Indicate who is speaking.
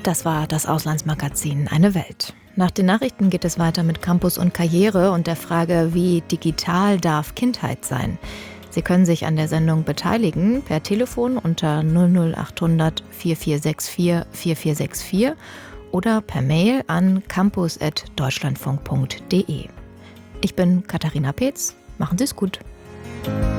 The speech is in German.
Speaker 1: Das war das Auslandsmagazin Eine Welt. Nach den Nachrichten geht es weiter mit Campus und Karriere und der Frage, wie digital darf Kindheit sein? Sie können sich an der Sendung beteiligen per Telefon unter 00800 4464 4464 oder per Mail an campus@deutschlandfunk.de. Ich bin Katharina Peetz. Machen Sie es gut.